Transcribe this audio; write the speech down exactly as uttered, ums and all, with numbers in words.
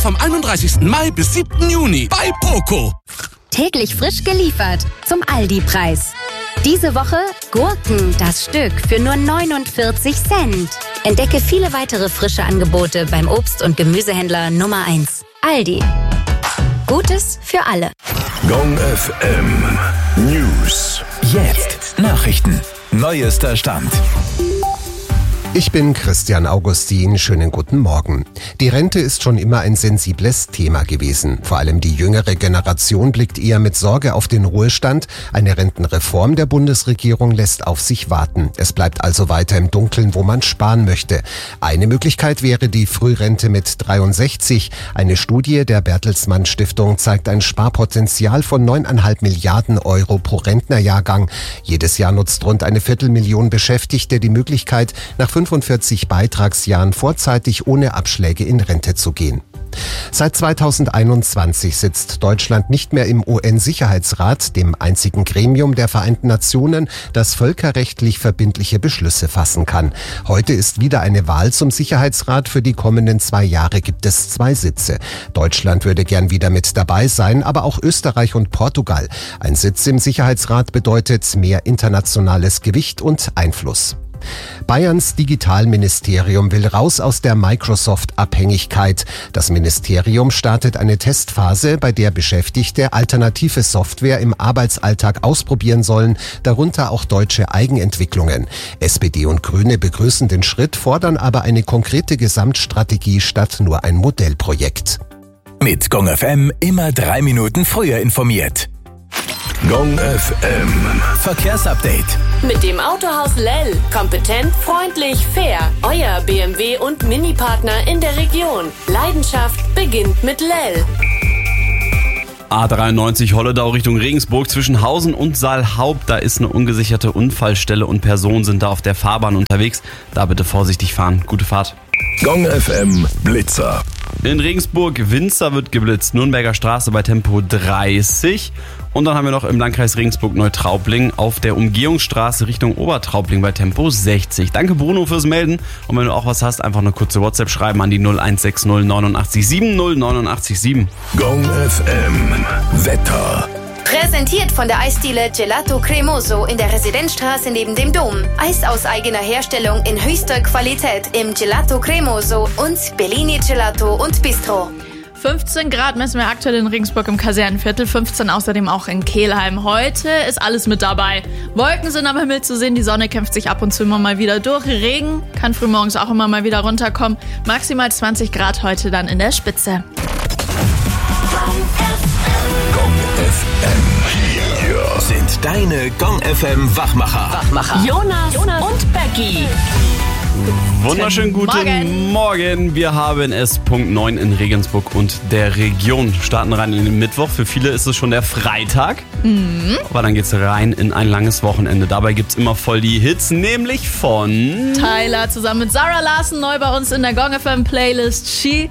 vom einunddreißigsten Mai bis siebten Juni bei Poco. Täglich frisch geliefert zum Aldi-Preis. Diese Woche Gurken, das Stück, für nur neunundvierzig Cent. Entdecke viele weitere frische Angebote beim Obst- und Gemüsehändler Nummer eins. Aldi. Gutes für alle. Gong F M News. Jetzt Nachrichten. Neuester Stand. Ich bin Christian Augustin, schönen guten Morgen. Die Rente ist schon immer ein sensibles Thema gewesen. Vor allem die jüngere Generation blickt eher mit Sorge auf den Ruhestand. Eine Rentenreform der Bundesregierung lässt auf sich warten. Es bleibt also weiter im Dunkeln, wo man sparen möchte. Eine Möglichkeit wäre die Frührente mit dreiundsechzig. Eine Studie der Bertelsmann Stiftung zeigt ein Sparpotenzial von neuneinhalb Milliarden Euro pro Rentnerjahrgang. Jedes Jahr nutzt rund eine Viertelmillion Beschäftigte die Möglichkeit, nach fünfundvierzig Beitragsjahren vorzeitig ohne Abschläge in Rente zu gehen. Seit zweitausendeinundzwanzig sitzt Deutschland nicht mehr im U N-Sicherheitsrat, dem einzigen Gremium der Vereinten Nationen, das völkerrechtlich verbindliche Beschlüsse fassen kann. Heute ist wieder eine Wahl zum Sicherheitsrat. Für die kommenden zwei Jahre gibt es zwei Sitze. Deutschland würde gern wieder mit dabei sein, aber auch Österreich und Portugal. Ein Sitz im Sicherheitsrat bedeutet mehr internationales Gewicht und Einfluss. Bayerns Digitalministerium will raus aus der Microsoft-Abhängigkeit. Das Ministerium startet eine Testphase, bei der Beschäftigte alternative Software im Arbeitsalltag ausprobieren sollen, darunter auch deutsche Eigenentwicklungen. S P D und Grüne begrüßen den Schritt, fordern aber eine konkrete Gesamtstrategie statt nur ein Modellprojekt. Mit Gong F M immer drei Minuten früher informiert. Gong F M Verkehrsupdate. Mit dem Autohaus Lell. Kompetent, freundlich, fair. Euer B M W und Mini-Partner in der Region. Leidenschaft beginnt mit Lell. A dreiundneunzig Holledau Richtung Regensburg zwischen Hausen und Saalhaupt. Da ist eine ungesicherte Unfallstelle und Personen sind da auf der Fahrbahn unterwegs. Da bitte vorsichtig fahren. Gute Fahrt. Gong F M Blitzer. In Regensburg-Winzer wird geblitzt. Nürnberger Straße bei Tempo dreißig. Und dann haben wir noch im Landkreis Regensburg-Neutraubling auf der Umgehungsstraße Richtung Obertraubling bei Tempo sechzig. Danke Bruno fürs Melden. Und wenn du auch was hast, einfach eine kurze WhatsApp schreiben an die null eins sechs null neunundachtzig sieben null neunundachtzig sieben. Gong F M Wetter. Präsentiert von der Eisdiele Gelato Cremoso in der Residenzstraße neben dem Dom. Eis aus eigener Herstellung in höchster Qualität im Gelato Cremoso und Bellini Gelato und Bistro. fünfzehn Grad messen wir aktuell in Regensburg im Kasernenviertel, fünfzehn außerdem auch in Kelheim. Heute ist alles mit dabei. Wolken sind am Himmel zu sehen, die Sonne kämpft sich ab und zu immer mal wieder durch. Regen kann frühmorgens auch immer mal wieder runterkommen. Maximal zwanzig Grad heute dann in der Spitze. Gong F M. Hier sind deine Gong F M Wachmacher. Wachmacher. Jonas, Jonas und Becky. Wunderschönen guten Morgen. Morgen. Wir haben es Punkt neun in Regensburg und der Region. Starten rein in den Mittwoch. Für viele ist es schon der Freitag. Mhm. Aber dann geht's rein in ein langes Wochenende. Dabei gibt's immer voll die Hits, nämlich von Tyler zusammen mit Sarah Larson neu bei uns in der Gong F M Playlist. She